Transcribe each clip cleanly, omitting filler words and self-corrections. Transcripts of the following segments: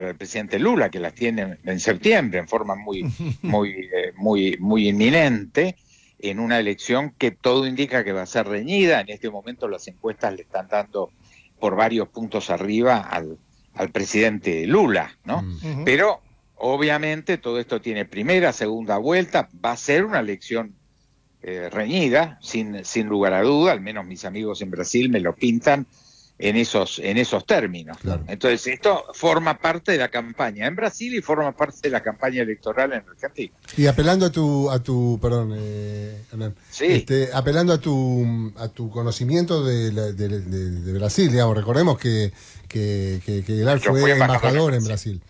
el presidente Lula, que las tiene en septiembre en forma muy inminente, en una elección que todo indica que va a ser reñida. En este momento las encuestas le están dando por varios puntos arriba al presidente Lula, ¿no? Pero obviamente todo esto tiene primera, segunda vuelta, va a ser una elección reñida, sin lugar a duda, al menos mis amigos en Brasil me lo pintan en esos términos. Claro. Entonces esto forma parte de la campaña en Brasil y forma parte de la campaña electoral en Argentina. Y apelando a tu perdón, Hernán, sí. Apelando a tu conocimiento de Brasil, digamos, recordemos que Gelar fue embajador en Brasil.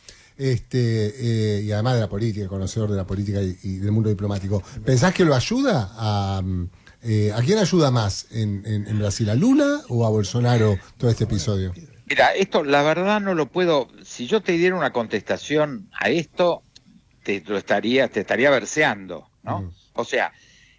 Y además de la política, conocedor de la política y del mundo diplomático. ¿Pensás que lo ayuda a quién ayuda más en Brasil, a Lula o a Bolsonaro todo este episodio? Mira, esto la verdad no lo puedo. Si yo te diera una contestación a esto, te estaría verseando, ¿no? O sea,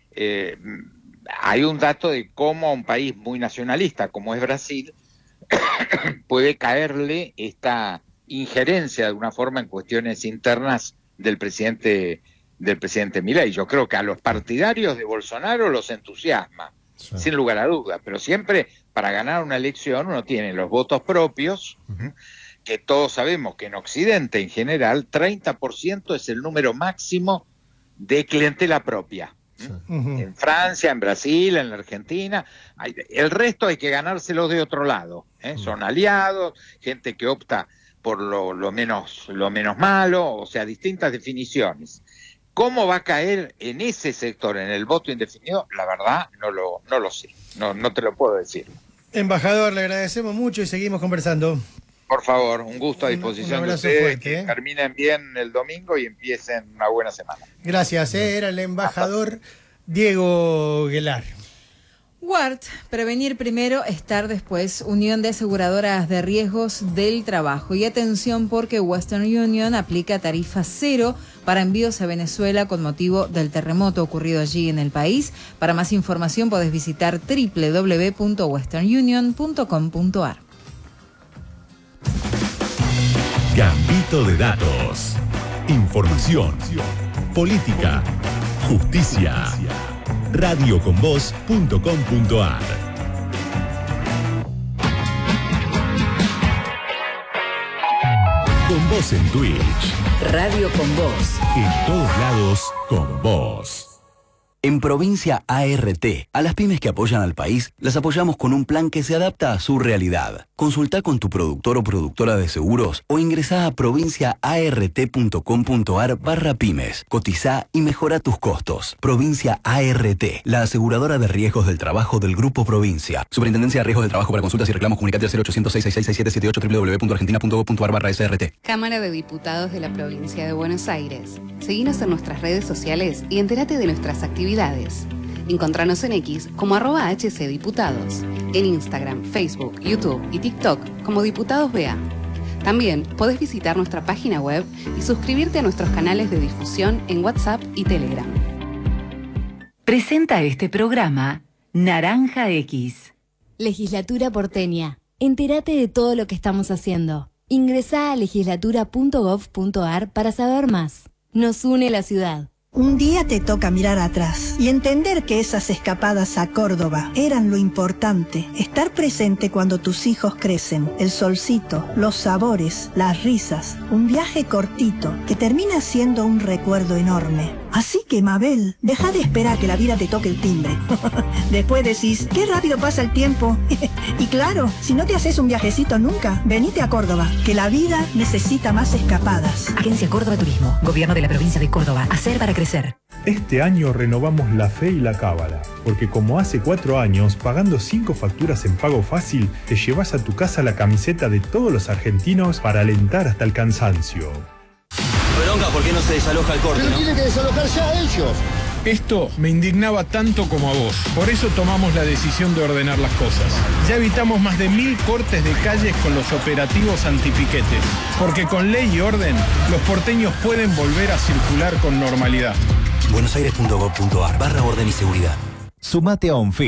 hay un dato de cómo un país muy nacionalista como es Brasil puede caerle esta injerencia de alguna forma en cuestiones internas del presidente Milei. Yo creo que a los partidarios de Bolsonaro los entusiasma, sí, sin lugar a dudas, pero siempre para ganar una elección uno tiene los votos propios, que todos sabemos que en Occidente en general 30% es el número máximo de clientela propia. Sí. En Francia, en Brasil, en la Argentina, el resto hay que ganárselo de otro lado, son aliados, gente que opta por lo menos malo, o sea, distintas definiciones. ¿Cómo va a caer en ese sector, en el voto indefinido? La verdad, no lo sé, no te lo puedo decir. Embajador, le agradecemos mucho y seguimos conversando. Por favor, un gusto a disposición de ustedes, fuerte, que terminen bien el domingo y empiecen una buena semana. Gracias, era el embajador Diego Gelar. WART, prevenir primero, estar después, Unión de Aseguradoras de Riesgos del Trabajo. Y atención porque Western Union aplica tarifa cero para envíos a Venezuela con motivo del terremoto ocurrido allí en el país. Para más información podés visitar www.westernunion.com.ar. Gambito de datos. Información. Política. Justicia. radioconvoz.com.ar. Con vos en Twitch. Radio con Voz. En todos lados, con vos. En Provincia ART, a las pymes que apoyan al país, las apoyamos con un plan que se adapta a su realidad. Consulta con tu productor o productora de seguros o ingresá a provinciaart.com.ar/pymes. Cotizá y mejora tus costos. Provincia ART, la aseguradora de riesgos del trabajo del Grupo Provincia. Superintendencia de Riesgos del Trabajo. Para consultas y reclamos comunicate al 0800 666 6778 www.argentina.gov.ar/SRT. Cámara de Diputados de la Provincia de Buenos Aires. Seguinos en nuestras redes sociales y entérate de nuestras actividades. Encontranos en X como @HCDiputados, en Instagram, Facebook, YouTube y TikTok como Diputados BA. También podés visitar nuestra página web y suscribirte a nuestros canales de difusión en WhatsApp y Telegram. Presenta este programa Naranja X. Legislatura porteña. Entérate de todo lo que estamos haciendo. Ingresá a legislatura.gov.ar para saber más. Nos une la ciudad. Un día te toca mirar atrás y entender que esas escapadas a Córdoba eran lo importante. Estar presente cuando tus hijos crecen, el solcito, los sabores, las risas. Un viaje cortito que termina siendo un recuerdo enorme. Así que, Mabel, deja de esperar que la vida te toque el timbre. Después decís, qué rápido pasa el tiempo. Y claro, si no te haces un viajecito nunca, venite a Córdoba, que la vida necesita más escapadas. Agencia Córdoba Turismo, Gobierno de la Provincia de Córdoba. Hacer para crecer. Este año renovamos la fe y la cábala, porque como hace 4 años, pagando 5 facturas en pago fácil, te llevas a tu casa la camiseta de todos los argentinos para alentar hasta el cansancio. Bronca, ¿por qué no se desaloja el corte? Pero tienen que desalojar ya ellos. Esto me indignaba tanto como a vos. Por eso tomamos la decisión de ordenar las cosas. Ya evitamos más de 1000 cortes de calles con los operativos antipiquetes. Porque con ley y orden, los porteños pueden volver a circular con normalidad. buenosaires.gov.ar/orden y seguridad. Sumate a OnFit.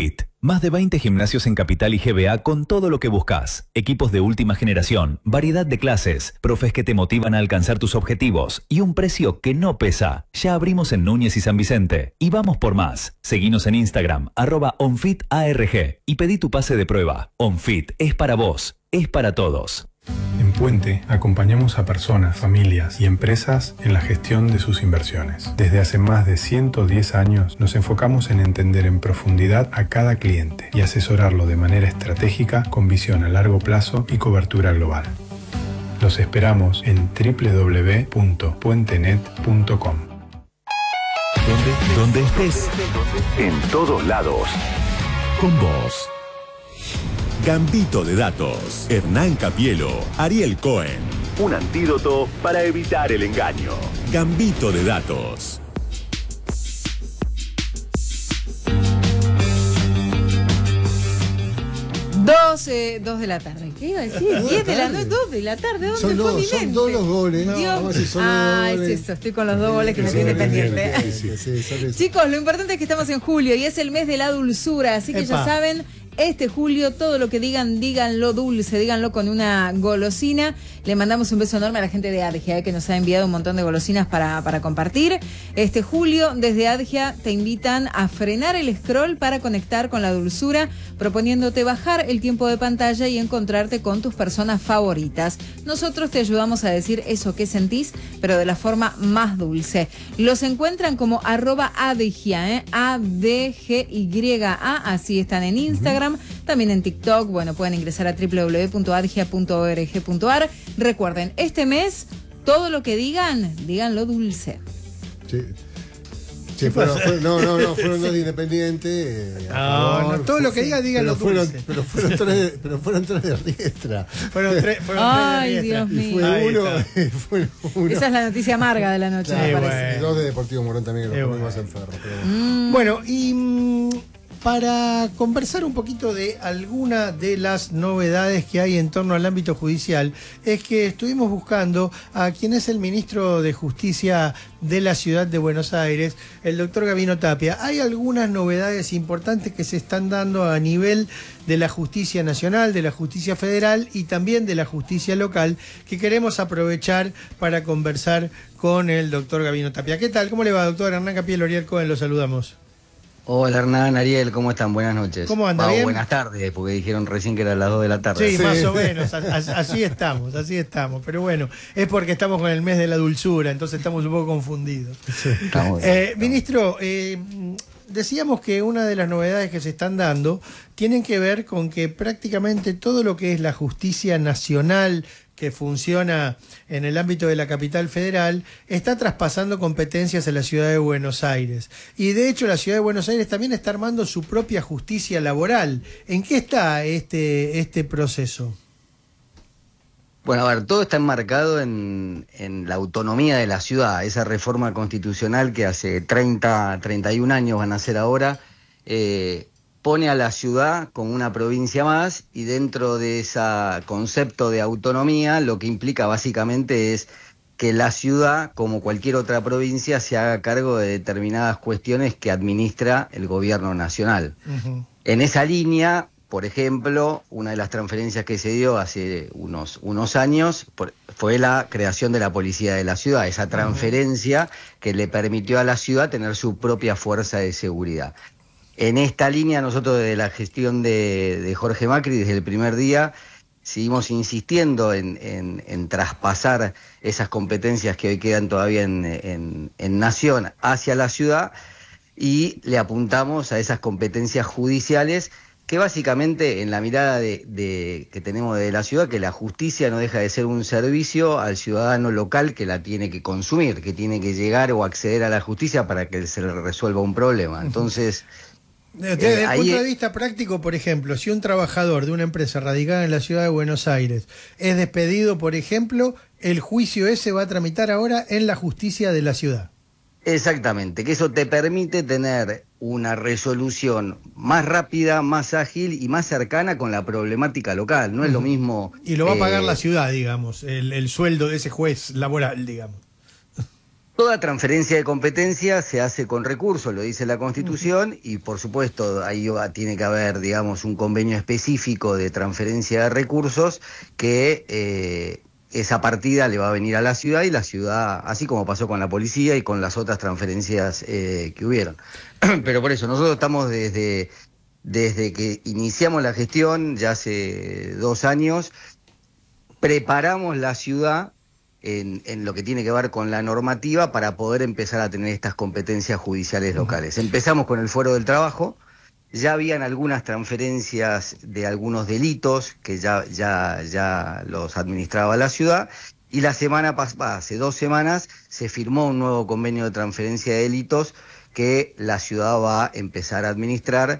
Más de 20 gimnasios en Capital y GBA con todo lo que buscas. Equipos de última generación, variedad de clases, profes que te motivan a alcanzar tus objetivos y un precio que no pesa. Ya abrimos en Núñez y San Vicente. Y vamos por más. Seguinos en Instagram, @OnFitARG y pedí tu pase de prueba. OnFit es para vos, es para todos. En Puente acompañamos a personas, familias y empresas en la gestión de sus inversiones. Desde hace más de 110 años nos enfocamos en entender en profundidad a cada cliente y asesorarlo de manera estratégica con visión a largo plazo y cobertura global. Los esperamos en www.puentenet.com. Donde estés, en todos lados, con vos. Gambito de datos. Hernán Capielo, Ariel Cohen. Un antídoto para evitar el engaño. Gambito de datos. 2 de la tarde. ¿Qué iba a decir? 10 de la noche, 2 de la tarde. ¿Dónde fue mi mente? Son 2 los goles. Dios. Es eso. Estoy con los 2 goles que me tienen pendiente. Chicos, lo importante es que estamos en julio y es el mes de la dulzura. Así que ya saben, este julio todo lo que digan, díganlo dulce, díganlo con una golosina. Le mandamos un beso enorme a la gente de Adgia, que nos ha enviado un montón de golosinas para compartir. Este julio, desde Adgia, te invitan a frenar el scroll para conectar con la dulzura, proponiéndote bajar el tiempo de pantalla y encontrarte con tus personas favoritas. Nosotros te ayudamos a decir eso que sentís, pero de la forma más dulce. Los encuentran como @Adgia, ADGYA, así están en Instagram, también en TikTok. Bueno, pueden ingresar a www.adgia.org.ar. Recuerden, este mes, todo lo que digan, díganlo dulce. Sí, fueron 2 de Independiente. No, todo lo que digan, díganlo dulce. Pero fueron 3 de Riestra. Fueron 3 Ay, Dios mío. Fue uno. Esa es la noticia amarga de la noche, me parece. Y 2 de Deportivo Morón también, que los ponemos en Ferro. Bueno, y para conversar un poquito de alguna de las novedades que hay en torno al ámbito judicial, es que estuvimos buscando a quien es el ministro de Justicia de la Ciudad de Buenos Aires, el doctor Gabino Tapia. Hay algunas novedades importantes que se están dando a nivel de la justicia nacional, de la justicia federal y también de la justicia local, que queremos aprovechar para conversar con el doctor Gabino Tapia. ¿Qué tal? ¿Cómo le va, doctor? Hernán Capielo, Ariel Cohen, lo saludamos. Hola Hernán, Ariel, ¿cómo están? Buenas noches. ¿Cómo anda? ¿Bien? Buenas tardes, porque dijeron recién que eran las 2 de la tarde. Sí, más o menos, así estamos. Pero bueno, es porque estamos con el mes de la dulzura, entonces estamos un poco confundidos. Sí. Ministro, decíamos que una de las novedades que se están dando tienen que ver con que prácticamente todo lo que es la justicia nacional que funciona en el ámbito de la capital federal, está traspasando competencias a la ciudad de Buenos Aires. Y de hecho la ciudad de Buenos Aires también está armando su propia justicia laboral. ¿En qué está este proceso? Bueno, a ver, todo está enmarcado en la autonomía de la ciudad, esa reforma constitucional que hace 31 años van a ser ahora, pone a la ciudad como una provincia más, y dentro de ese concepto de autonomía lo que implica básicamente es que la ciudad, como cualquier otra provincia, se haga cargo de determinadas cuestiones que administra el gobierno nacional. Uh-huh. En esa línea, por ejemplo, una de las transferencias que se dio hace unos años fue la creación de la policía de la ciudad, esa transferencia que le permitió a la ciudad tener su propia fuerza de seguridad. En esta línea, nosotros desde la gestión de Jorge Macri, desde el primer día, seguimos insistiendo en traspasar esas competencias que hoy quedan todavía en Nación hacia la ciudad, y le apuntamos a esas competencias judiciales que básicamente, en la mirada que tenemos de la ciudad, que la justicia no deja de ser un servicio al ciudadano local que la tiene que consumir, que tiene que llegar o acceder a la justicia para que se le resuelva un problema. Entonces, desde el punto de vista práctico, por ejemplo, si un trabajador de una empresa radicada en la ciudad de Buenos Aires es despedido, por ejemplo, el juicio ese va a tramitar ahora en la justicia de la ciudad. Exactamente, que eso te permite tener una resolución más rápida, más ágil y más cercana con la problemática local. No es lo mismo... Y lo va a pagar la ciudad, digamos, el sueldo de ese juez laboral, digamos. Toda transferencia de competencia se hace con recursos, lo dice la Constitución, y por supuesto ahí tiene que haber, digamos, un convenio específico de transferencia de recursos que esa partida le va a venir a la ciudad, y la ciudad, así como pasó con la policía y con las otras transferencias que hubieron. Pero por eso, nosotros estamos desde que iniciamos la gestión, ya hace 2 años, preparamos la ciudad en lo que tiene que ver con la normativa para poder empezar a tener estas competencias judiciales locales. Empezamos con el Fuero del Trabajo, ya habían algunas transferencias de algunos delitos que ya los administraba la ciudad, y la semana pasada, hace 2 semanas, se firmó un nuevo convenio de transferencia de delitos que la ciudad va a empezar a administrar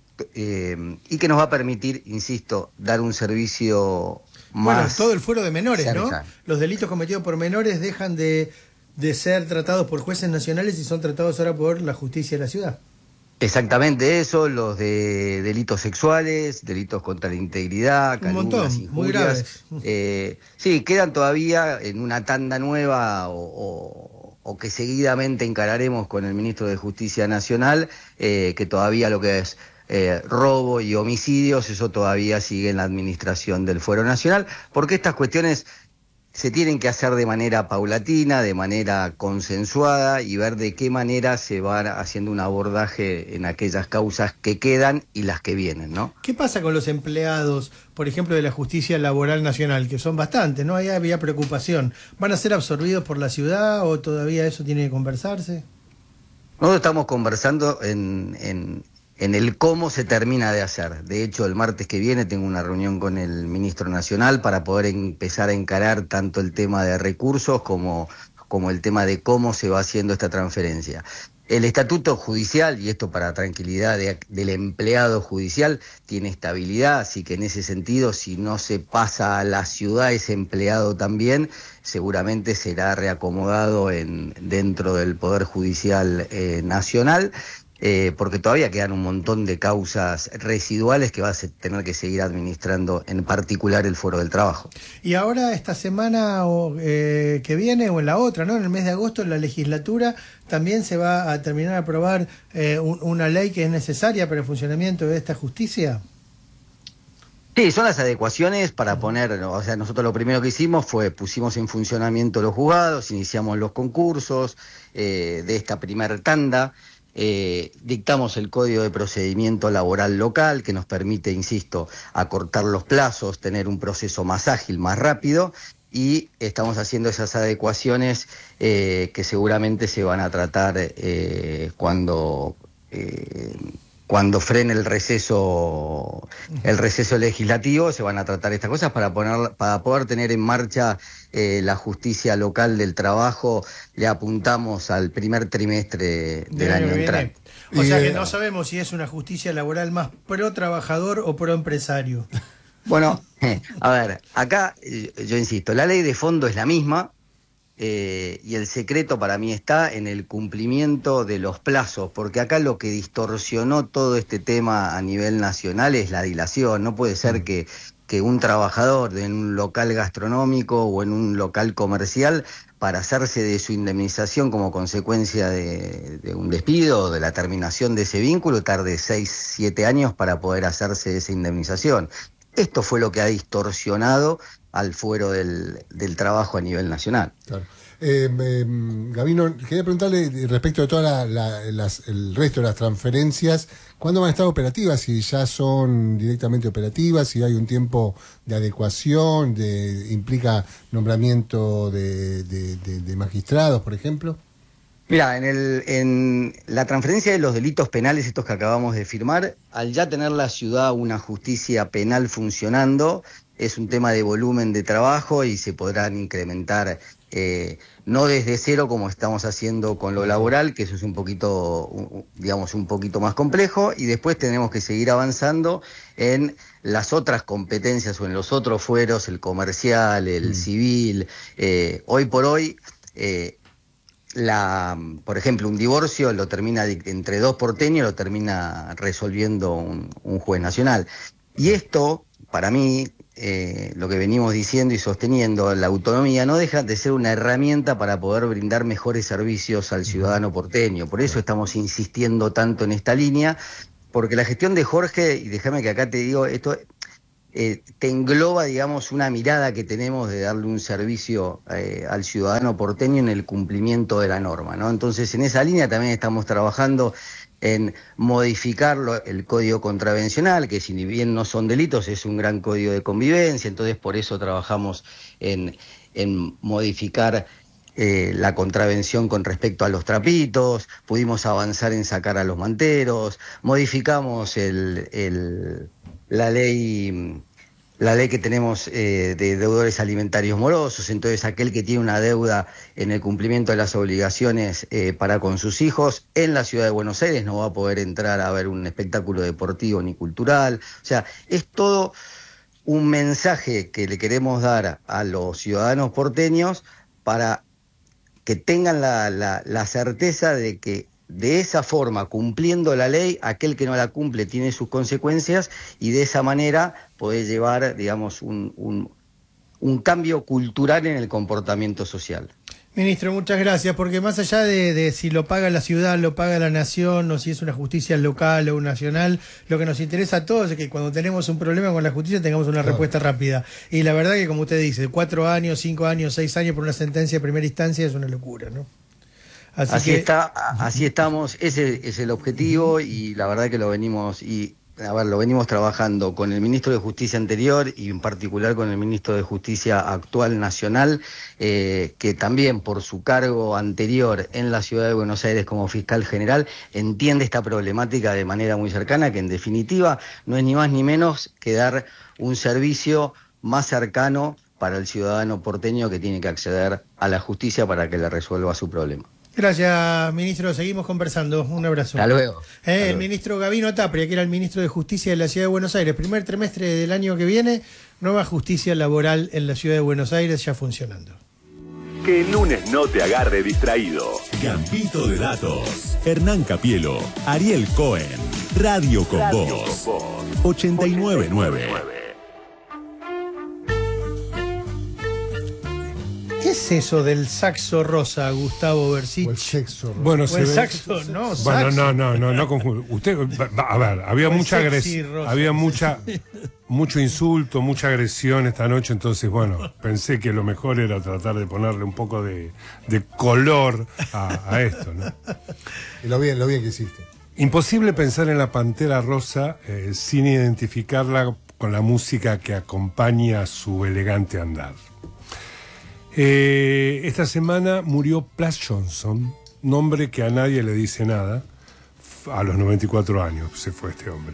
y que nos va a permitir, insisto, dar un servicio más... Bueno, todo el fuero de menores, cerca, ¿no? Los delitos cometidos por menores dejan de ser tratados por jueces nacionales y son tratados ahora por la justicia de la ciudad. Exactamente eso, los de delitos sexuales, delitos contra la integridad, calumnias, injurias, muy graves. Sí, quedan todavía en una tanda nueva o que seguidamente encararemos con el ministro de Justicia Nacional, que todavía lo que es robo y homicidios, eso todavía sigue en la administración del Fuero Nacional, porque estas cuestiones se tienen que hacer de manera paulatina, de manera consensuada, y ver de qué manera se va haciendo un abordaje en aquellas causas que quedan y las que vienen, ¿no? ¿Qué pasa con los empleados, por ejemplo, de la Justicia Laboral Nacional, que son bastantes, ¿no? Ahí había preocupación. ¿Van a ser absorbidos por la ciudad o todavía eso tiene que conversarse? Nosotros estamos conversando en el cómo se termina de hacer. De hecho, el martes que viene tengo una reunión con el ministro nacional para poder empezar a encarar tanto el tema de recursos como el tema de cómo se va haciendo esta transferencia. El estatuto judicial, y esto para tranquilidad del empleado judicial, tiene estabilidad, así que en ese sentido, si no se pasa a la ciudad ese empleado también, seguramente será reacomodado dentro del Poder Judicial Nacional. Porque todavía quedan un montón de causas residuales que va a tener que seguir administrando, en particular el Fuero del Trabajo. Y ahora esta semana que viene o en la otra, ¿no? En el mes de agosto, la legislatura también se va a terminar de aprobar una ley que es necesaria para el funcionamiento de esta justicia. Sí, son las adecuaciones para poner, o sea, nosotros lo primero que hicimos fue pusimos en funcionamiento los juzgados, iniciamos los concursos de esta primer tanda. Dictamos el Código de Procedimiento Laboral Local, que nos permite, insisto, acortar los plazos, tener un proceso más ágil, más rápido, y estamos haciendo esas adecuaciones que seguramente se van a tratar cuando frene el receso legislativo. Se van a tratar estas cosas para poder tener en marcha la justicia local del trabajo. Le apuntamos al primer trimestre del año entrante. O sea que no sabemos si es una justicia laboral más pro trabajador o pro empresario. Bueno, a ver, acá yo insisto, la ley de fondo es la misma. Y el secreto para mí está en el cumplimiento de los plazos, porque acá lo que distorsionó todo este tema a nivel nacional es la dilación. No puede ser que un trabajador en un local gastronómico o en un local comercial, para hacerse de su indemnización como consecuencia de un despido o de la terminación de ese vínculo, tarde 6, 7 años para poder hacerse de esa indemnización. Esto fue lo que ha distorsionado al Fuero del Trabajo a nivel nacional. Claro. Gabino, quería preguntarle respecto de todo el resto de las transferencias, ¿cuándo van a estar operativas? Si ya son directamente operativas, si hay un tiempo de adecuación, implica nombramiento de magistrados, por ejemplo. Mira, en la transferencia de los delitos penales, estos que acabamos de firmar, al ya tener la ciudad una justicia penal funcionando, es un tema de volumen de trabajo y se podrán incrementar, no desde cero como estamos haciendo con lo laboral, que eso es un poquito más complejo, y después tenemos que seguir avanzando en las otras competencias o en los otros fueros, el comercial, el civil. Hoy por hoy, por ejemplo, un divorcio lo termina entre 2 porteños, lo termina resolviendo un juez nacional. Y esto, para mí, lo que venimos diciendo y sosteniendo, la autonomía no deja de ser una herramienta para poder brindar mejores servicios al ciudadano porteño. Por eso estamos insistiendo tanto en esta línea, porque la gestión de Jorge, y déjame que acá te digo, esto te engloba, digamos, una mirada que tenemos de darle un servicio al ciudadano porteño en el cumplimiento de la norma, ¿no? Entonces, en esa línea también estamos trabajando en modificar el código contravencional, que si bien no son delitos, es un gran código de convivencia, entonces por eso trabajamos en modificar la contravención con respecto a los trapitos, pudimos avanzar en sacar a los manteros, modificamos la ley que tenemos de deudores alimentarios morosos, entonces aquel que tiene una deuda en el cumplimiento de las obligaciones para con sus hijos en la ciudad de Buenos Aires no va a poder entrar a ver un espectáculo deportivo ni cultural. O sea, es todo un mensaje que le queremos dar a los ciudadanos porteños para que tengan la certeza de que de esa forma, cumpliendo la ley, aquel que no la cumple tiene sus consecuencias y de esa manera poder llevar, digamos, un cambio cultural en el comportamiento social. Ministro, muchas gracias, porque más allá de si lo paga la ciudad, lo paga la nación, o si es una justicia local o nacional, lo que nos interesa a todos es que cuando tenemos un problema con la justicia tengamos una respuesta rápida. Y la verdad que, como usted dice, 4 años, 5 años, 6 años por una sentencia de primera instancia es una locura, ¿no? Así estamos, ese es el objetivo y la verdad que lo venimos trabajando con el ministro de Justicia anterior y en particular con el ministro de Justicia actual nacional, que también por su cargo anterior en la ciudad de Buenos Aires como fiscal general entiende esta problemática de manera muy cercana, que en definitiva no es ni más ni menos que dar un servicio más cercano para el ciudadano porteño que tiene que acceder a la justicia para que le resuelva su problema. Gracias, ministro. Seguimos conversando. Un abrazo. Hasta luego. El ministro Gabino Tapria, que era el ministro de Justicia de la Ciudad de Buenos Aires. Primer trimestre del año que viene, nueva justicia laboral en la Ciudad de Buenos Aires ya funcionando. Que el lunes no te agarre distraído. Gambito de datos. Hernán Capielo, Ariel Cohen. Radio con Voz. 89.9. ¿Qué es eso del saxo rosa, Gustavo Bersich? O el sexo rosa. Bueno, el saxo, no, bueno, saxo. no confunde. Usted, a ver, había mucha agresión, había mucho insulto, mucha agresión esta noche, entonces, bueno, pensé que lo mejor era tratar de ponerle un poco de color a esto, ¿no? Y lo bien que hiciste. Imposible pensar en la Pantera Rosa sin identificarla con la música que acompaña su elegante andar. Esta semana murió Plas Johnson, nombre que a nadie le dice nada. A los 94 años se fue este hombre.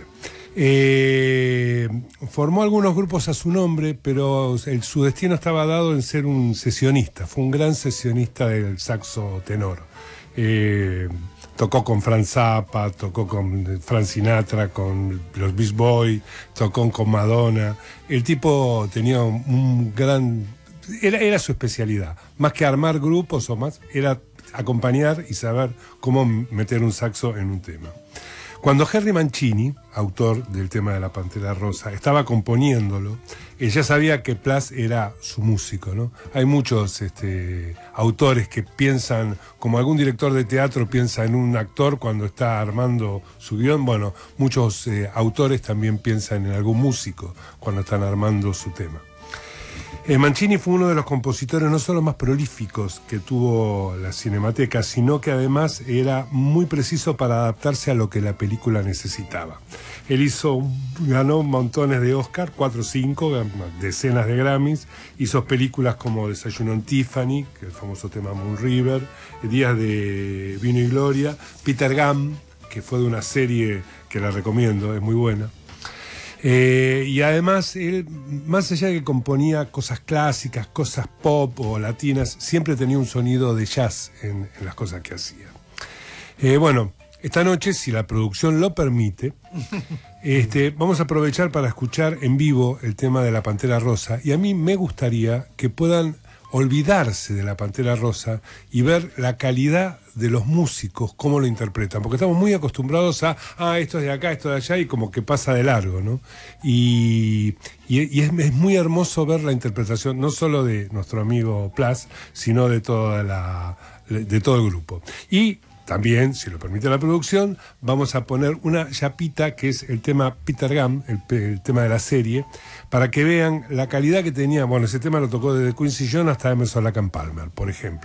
Formó algunos grupos a su nombre, pero su destino estaba dado en ser un sesionista. Fue un gran sesionista del saxo tenor. Tocó con Frank Zappa, tocó con Frank Sinatra, con los Beach Boys, tocó con Madonna. El tipo tenía un gran... Era su especialidad. Más que armar grupos o más, era acompañar y saber cómo meter un saxo en un tema. Cuando Henry Mancini, autor del tema de la Pantera Rosa, estaba componiéndolo, ya sabía que Plas era su músico, ¿no? Hay muchos autores que piensan, como algún director de teatro piensa en un actor cuando está armando su guión. Bueno, muchos autores también piensan en algún músico cuando están armando su tema. Mancini fue uno de los compositores no solo más prolíficos que tuvo la Cinemateca, sino que además era muy preciso para adaptarse a lo que la película necesitaba. Él ganó montones de Oscar, 4 o 5, decenas de Grammys, hizo películas como Desayuno en Tiffany, que es el famoso tema Moon River, Días de Vino y Gloria, Peter Gunn, que fue de una serie que la recomiendo, es muy buena. Y además, él, más allá de que componía cosas clásicas, cosas pop o latinas, siempre tenía un sonido de jazz en las cosas que hacía. Bueno, esta noche, si la producción lo permite, vamos a aprovechar para escuchar en vivo el tema de la Pantera Rosa. Y a mí me gustaría que puedan olvidarse de la Pantera Rosa y ver la calidad de los músicos, cómo lo interpretan, porque estamos muy acostumbrados a, esto es de acá, esto de allá, y como que pasa de largo, ¿no? Y es muy hermoso ver la interpretación, no solo de nuestro amigo Plas, sino de todo el grupo. Y también, si lo permite la producción, vamos a poner una chapita que es el tema Peter Gunn, el tema de la serie, para que vean la calidad que tenía. Bueno, ese tema lo tocó desde Quincy Jones hasta Emerson Lake and Palmer, por ejemplo.